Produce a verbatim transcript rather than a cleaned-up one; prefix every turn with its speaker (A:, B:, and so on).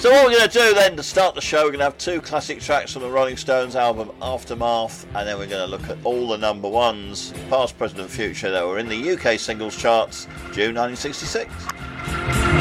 A: So what we're going to do then to start the show, we're going to have two classic tracks from the Rolling Stones album Aftermath, and then we're going to look at all the number ones, past, present and future, that were in the U K singles charts June nineteen sixty-six.